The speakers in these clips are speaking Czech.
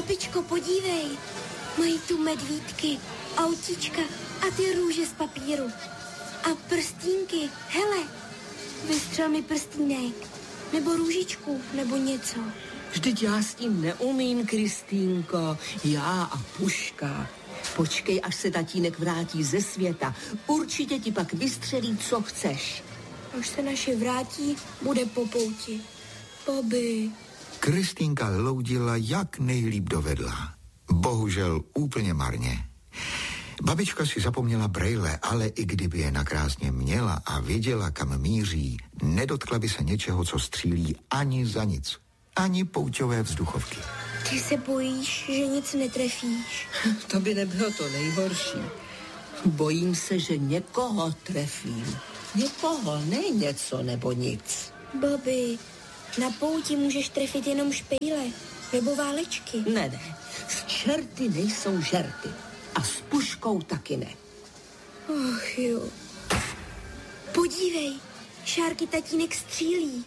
Babičko, podívej. Mají tu medvídky, autíčka a ty růže z papíru. A prstínky. Hele, vystřel mi prstínek. Nebo růžičku, nebo něco. Vždyť já s tím neumím, Kristýnko. Já a puška. Počkej, až se tatínek vrátí ze světa. Určitě ti pak vystřelí, co chceš. Až se naše vrátí, bude po pouti. Bobby. Kristýnka loudila, jak nejlíp dovedla. Bohužel úplně marně. Babička si zapomněla brejle, ale i kdyby je nakrásně měla a věděla, kam míří, nedotkla by se něčeho, co střílí ani za nic. Ani pouťové vzduchovky. Ty se bojíš, že nic netrefíš? To by nebylo to nejhorší. Bojím se, že někoho trefím. Někoho, ne něco nebo nic. Bobby, na pouti můžeš trefit jenom špejle nebo válečky. Ne, z čerty nejsou žerty. A s puškou taky ne. Och jo. Podívej, Šárky tatínek střílí.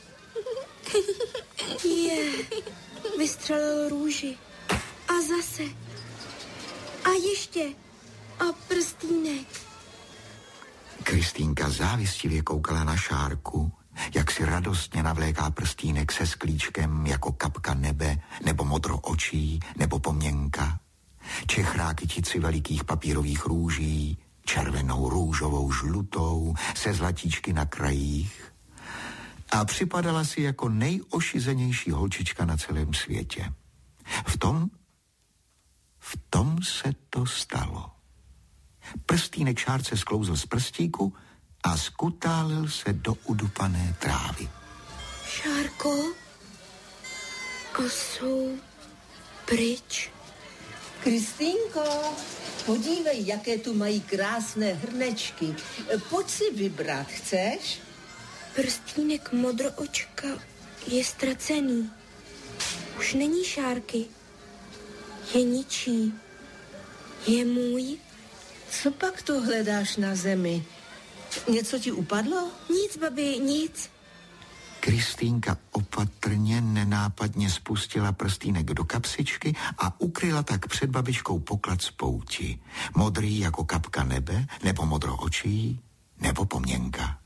Vystřelil růži. A zase. A ještě. A prstýnek. Kristýnka závistivě koukala na Šárku, jak si radostně navléká prstýnek se sklíčkem jako kapka nebe, nebo modro očí, nebo poměnka. Čechrá kytici velikých papírových růží, červenou, růžovou, žlutou, se zlatíčky na krajích. A připadala si jako nejošizenější holčička na celém světě. V tom se to stalo. Prstýnek Šárce sklouzl z prstíku a skutálil se do udupané trávy. Šárko? A jsou pryč? Kristýnko, podívej, jaké tu mají krásné hrnečky. Pojď si vybrat, chceš? Prstýnek modroočka je ztracený. Už není Šárky. Je ničí. Je můj? Co pak tu hledáš na zemi? Něco ti upadlo? Nic, babi, nic. Kristýnka opatrně, nenápadně spustila prstýnek do kapsičky a ukryla tak před babičkou poklad z pouti. Modrý jako kapka nebe, nebo modro očí, nebo poměnka.